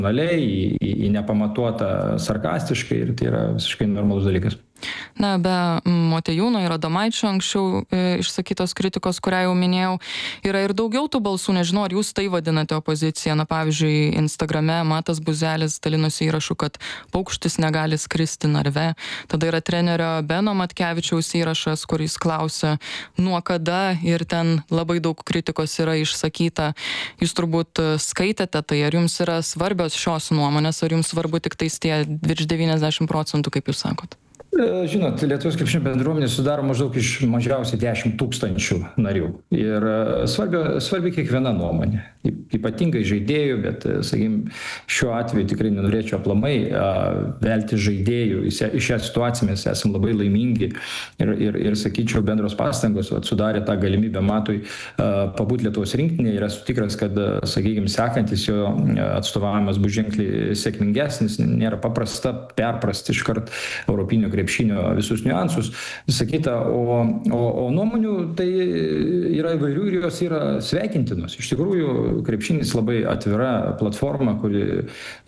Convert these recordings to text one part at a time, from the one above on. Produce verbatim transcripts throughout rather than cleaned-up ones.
emocionaliai, į, į, į nepamatuotą sarkastiškai ir tai yra visiškai normalus dalykas. Na, be Motiejūno ir Adomaičio anksčiau e, išsakytos kritikos, kurią jau minėjau, yra ir daugiau tų balsų, nežinau, ar jūs tai vadinate opozicija. Na, pavyzdžiui, Instagrame Matas Buzelis dalinosi įrašu, kad paukštis negali skristi narve. Tada yra trenerio Beno Matkevičiaus įrašas, kuris klausia, nuo kada, ir ten labai daug kritikos yra išsakyta. Jūs turbūt skaitėte tai, ar jums yra svarbios šios nuomonės, ar jums svarbu tik tais tie virš devyniasdešimt procentų, kaip jūs sakot? Žinot, Lietuvos krepšinio bendruomenė sudaro maždaug iš mažiausiai dešimt tūkstančių narių. Ir svarbi, svarbi kiekviena nuomonė. Ypatingai žaidėjų, bet, sakykime, šiuo atveju tikrai nenorėčiau aplamai velti žaidėjų. Į šią situaciją mes esame labai laimingi ir, ir, ir sakyčiau, bendros pastangos sudarė tą galimybę Matui pabūti Lietuvos rinktinėje ir esu tikras, kad, sakykime, sekantis jo atstovavimas bus ženkliai sėkmingesnis, nėra paprasta perprasti iškart europinio krepšinio visus niuansus, visą kitą, o, o, o nuomonių tai yra įvairių ir jos yra sveikintinos. Iš tikrųjų, krepšinis labai atvira platforma, kuri e,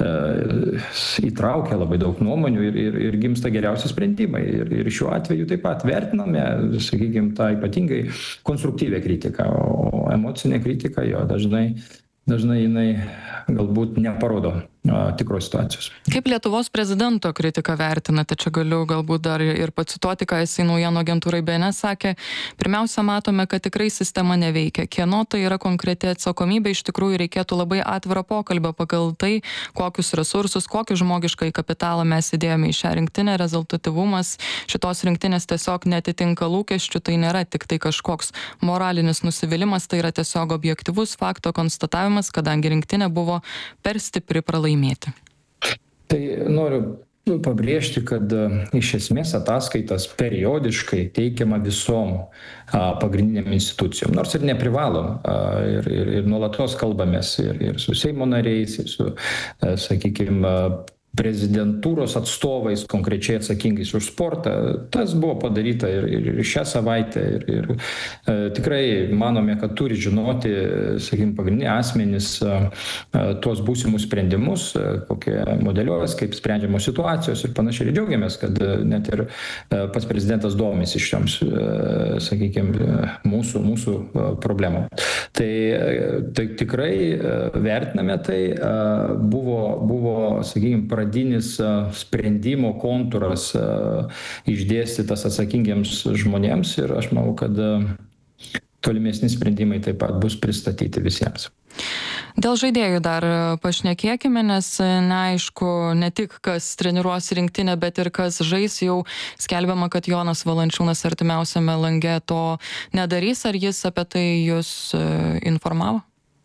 įtraukia labai daug nuomonių ir, ir, ir gimsta geriausi sprendimai. Ir, ir šiuo atveju taip pat vertiname, sakykime, tą ypatingai konstruktyvę kritiką, o emocinė kritika jo dažnai, dažnai jinai galbūt neparodo tikros situacijos. Kaip Lietuvos prezidento kritiką vertinate? Čia galiu galbūt dar ir pacituoti, ką jisai naujienų agentūrai B N S sakė. Pirmiausia, matome, kad tikrai sistema neveikia. Kieno tai yra konkreti atsakomybė? Iš tikrųjų, reikėtų labai atviro pokalbio pagal tai, kokius resursus, kokį žmogišką kapitalą mes įdėjome į šią rinktinę. Rezultatyvumas šitos rinktinės tiesiog netitinka lūkesčių. Tai nėra tik tai kažkoks moralinis nusivylimas, tai yra tiesiog objektyvus fakto konstatavimas, kadangi rinktinė buvo per stipri pralaimėti. Tai noriu pabrėžti, kad iš esmės ataskaitas periodiškai teikiama visom a, pagrindiniam institucijom, nors ir neprivalom. A, ir, ir, ir nuolatos kalbamės ir, ir su Seimo nariais, ir su, a, sakykime, prezidentūros atstovais, konkrečiai atsakingais už sportą. Tas buvo padaryta ir, ir šią savaitę. Ir, ir e, tikrai manome, kad turi žinoti, sakykime, pagrindiniai asmenys e, tuos būsimus sprendimus, e, kokie modeliuojas, kaip sprendžiamos situacijos ir panašiai. Ir džiaugiamės, kad net ir e, pats prezidentas domisi šioms, e, sakykime, mūsų, mūsų e, problemų. Tai, tai tikrai e, vertiname tai, e, buvo, buvo, sakykime, pradinis sprendimo kontūras išdėstytas atsakingiems žmonėms ir aš manau, kad tolimesni sprendimai taip pat bus pristatyti visiems. Dėl žaidėjų dar pašnekėkime, nes neaišku ne tik, kas treniruos rinktinę, bet ir kas žais. Jau skelbiama, kad Jonas Valančiūnas artimiausiame lange to nedarys. Ar jis apie tai jūs informavo?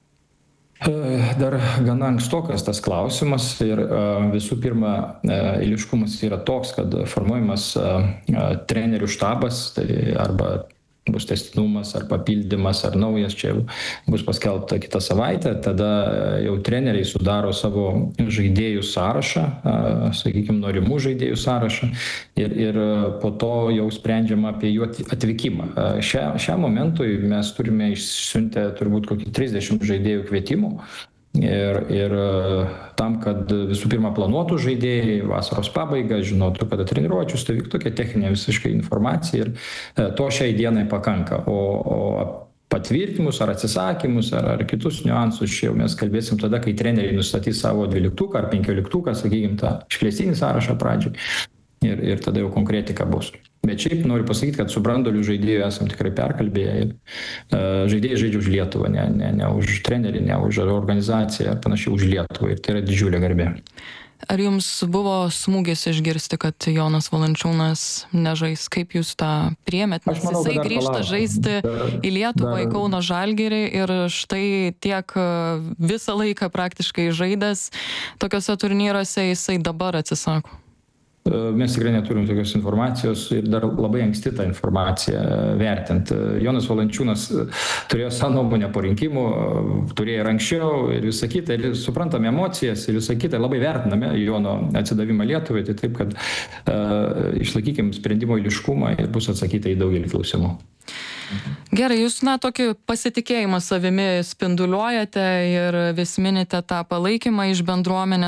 Dar gana ankstokas tas klausimas ir visų pirma, eiliškumas yra toks, kad formuojamas trenerių štabas, tai arba bus tęstinumas, ar papildymas, ar naujas, čia bus paskelbta kitą savaitę, tada jau treneriai sudaro savo žaidėjų sąrašą, sakykime, norimų žaidėjų sąrašą ir, ir po to jau sprendžiama apie jų atvykimą. Šia, šiam momentui mes turime išsiuntę turbūt kokį trisdešimt žaidėjų kvietimų. Ir, ir tam, kad visų pirma planuotų žaidėjai vasaros pabaigą, žinotų, kada treniruočius, tai vyk tokia techninė visiškai informacija ir to šiai dienai pakanka. O, o patvirtimus ar atsisakymus ar, ar kitus niuansus čia jau mes kalbėsim tada, kai treneriai nustatys savo dvyliktuką ar penkioliktuką, sakykime, tą išplėstinį sąrašą pradžiai ir, ir tada jau konkretika bus. Bet šiaip noriu pasakyti, kad su branduoliu žaidėjų esam tikrai perkalbėję ir uh, žaidėjai žaidžia už Lietuvą, ne, ne, ne už trenerį, ne už organizaciją, ar panašiai už Lietuvą ir tai yra didžiulė garbė. Ar jums buvo smūgis išgirsti, kad Jonas Valančiūnas nežais? Kaip jūs tą priėmėt? Nes manau, jisai grįžta palauk. žaisti dar, į Lietuvą, dar... į Kauno Žalgirį ir štai tiek visą laiką praktiškai žaidęs tokiuose turnyruose jisai dabar atsisako. Mes tikrai neturim tokios informacijos ir dar labai anksti tą informaciją vertint. Jonas Valančiūnas turėjo savo nuomonę po rinkimų, turėjo ir anksčiau ir visą kitą, ir suprantame emocijas ir visą kitą, labai vertiname Jono atsidavimą Lietuvai, tai taip, kad uh, išlaikykim sprendimo eiliškumą ir bus atsakyta į daugelį klausimų. Gerai, jūs, na, tokį pasitikėjimą savimi spinduliuojate ir vis minite tą palaikymą iš bendruomenės.